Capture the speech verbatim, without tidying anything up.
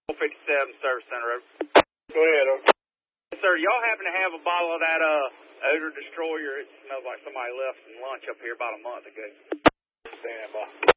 four fifty-seven Service Center Road. Go ahead, okay. Yes, sir, y'all happen to have a bottle of that uh, odor destroyer? It smells like somebody left some lunch up here about a month ago. Stand by.